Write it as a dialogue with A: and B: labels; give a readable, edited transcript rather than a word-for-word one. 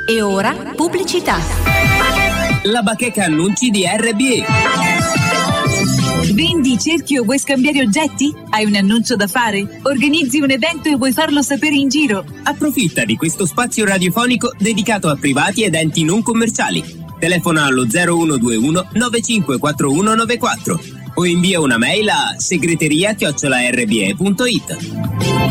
A: E ora pubblicità.
B: La bacheca annunci di RBE.
C: Vendi, cerchi o vuoi scambiare oggetti? Hai un annuncio da fare? Organizzi un evento e vuoi farlo sapere in giro?
B: Approfitta di questo spazio radiofonico dedicato a privati ed enti non commerciali. Telefona allo 0121 954194 o invia una mail a segreteria@rbe.it.